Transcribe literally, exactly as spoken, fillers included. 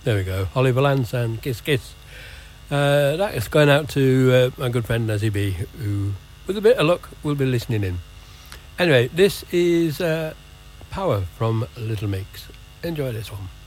There we go. Oliver Lance and Kiss Kiss. Uh, that is going out to uh, my good friend Nazzy B, who, with a bit of luck, will be listening in. Anyway, this is uh, Power from Little Mix. Enjoy this one.